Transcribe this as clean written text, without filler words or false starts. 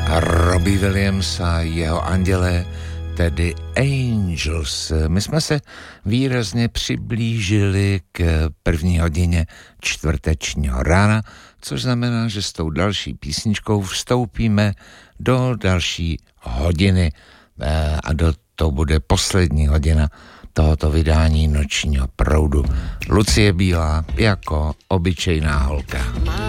Robbie Williams a jeho andělé, tedy Angels. My jsme se výrazně přiblížili k první hodině čtvrtečního rána, což znamená, že s tou další písničkou vstoupíme do další hodiny a to bude poslední hodina tohoto vydání Nočního proudu. Lucie Bílá jako obyčejná holka.